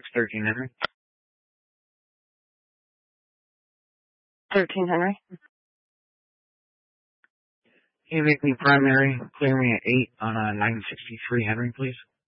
13 Henry. 13 Henry. Can you make me primary, clear me at 8 on 963 Henry, please?